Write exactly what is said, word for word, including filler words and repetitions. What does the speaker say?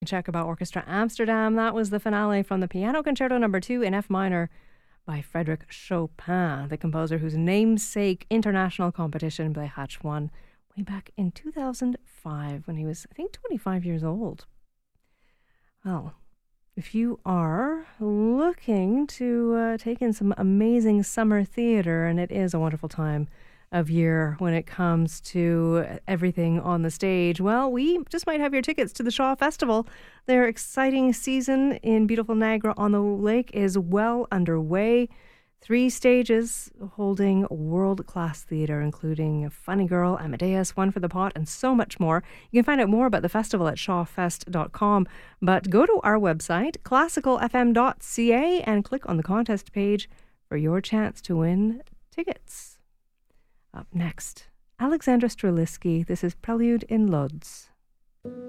Tchaikovsky Orchestra Amsterdam. That was the finale from the Piano Concerto Number Two in F minor by Frédéric Chopin, the composer whose namesake international competition Blechach won way back in two thousand five when he was, I think, twenty-five years old. Well, if you are looking to uh, take in some amazing summer theatre, and it is a wonderful time of year when it comes to everything on the stage, well, we just might have your tickets to the Shaw Festival. Their exciting season in beautiful Niagara-on-the-Lake is well underway. Three stages holding world-class theatre, including Funny Girl, Amadeus, One for the Pot, and so much more. You can find out more about the festival at shaw fest dot com, but go to our website, classical f m dot c a, and click on the contest page for your chance to win tickets. Up next, Alexandra Strelitzky. This is Prelude in Lodz.